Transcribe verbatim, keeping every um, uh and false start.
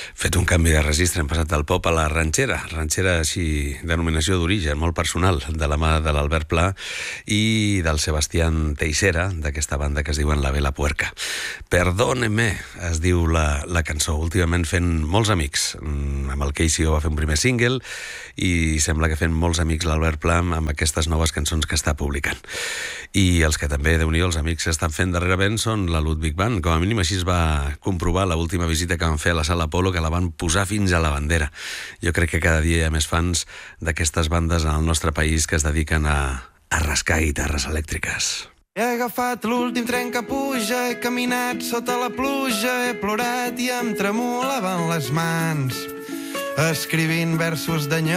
fet un canvi de registre, hem passat del pop a la ranxera, ranxera així, denominació d'origen, molt personal, de la mà de l'Albert Pla i del Sebastián Teixera, d'aquesta banda que es diuen La Vela Puerca. Perdóneme, es diu la, la cançó, últimament fent molts amics. Amb el Casey va fer un primer single i sembla que fent molts amics l'Albert Pla amb aquestes noves cançons que està publicant. I els que també, Déu-n'hi-do, els amics que estan fent darrerament són la Ludwig Band. Com a mínim així es va comprovar l'última visita que van fer a la Sala Apolo, que la van posar fins a la bandera. Jo crec que cada dia hi ha més fans d'aquestes bandes en el nostre país que es dediquen a, a rascar guitarres elèctriques. He agafat l'últim tren que puja, he caminat sota la pluja, he plorat i em tremolaven les mans, escrivint versos d'anyà